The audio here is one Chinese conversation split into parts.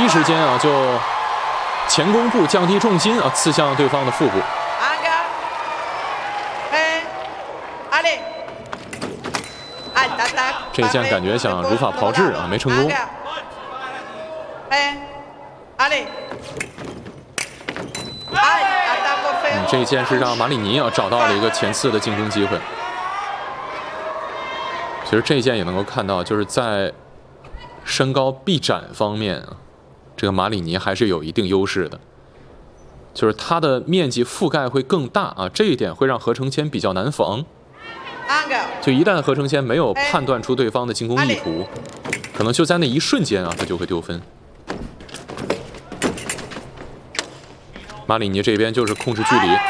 一时间啊就前弓步降低重心啊，刺向对方的腹部。这一剑感觉想如法炮制啊，没成功。这一剑是让马里尼啊找到了一个前刺的进攻机会。其实这一剑也能够看到，就是在身高臂展方面啊，这个马里尼还是有一定优势的，就是他的面积覆盖会更大啊，这一点会让何承谦比较难防。就一旦何承谦没有判断出对方的进攻意图，可能就在那一瞬间啊，他就会丢分。马里尼这边就是控制距离，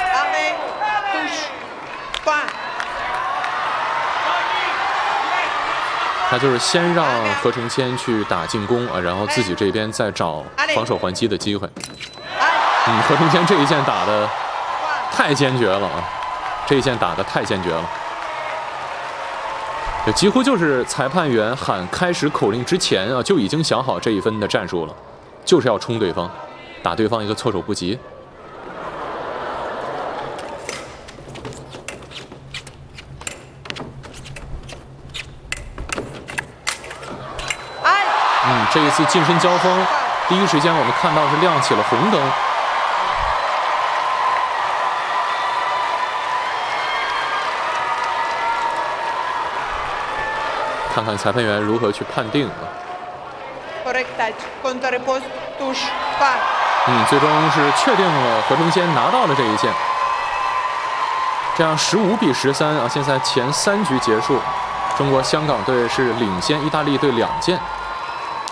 他就是先让何承谦去打进攻啊，然后自己这边再找防守还击的机会。何承谦这一剑打的太坚决了啊！这一剑打的太坚决了。几乎就是裁判员喊开始口令之前啊，就已经想好这一分的战术了，就是要冲对方，打对方一个措手不及。这一次近身交锋，第一时间我们看到是亮起了红灯。看看裁判员如何去判定啊。最终是确定了何承谦拿到了这一剑，这样15比13啊，现在前3局结束，中国香港队是领先意大利队2剑。